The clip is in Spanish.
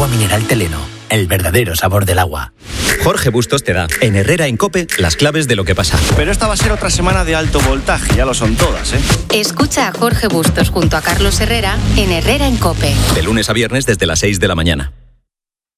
mineral Teleno, el verdadero sabor del agua. Jorge Bustos te da, en Herrera en COPE, las claves de lo que pasa. Pero esta va a ser otra semana de alto voltaje, ya lo son todas, ¿eh? Escucha a Jorge Bustos junto a Carlos Herrera en Herrera en COPE. De lunes a viernes desde las 6 de la mañana.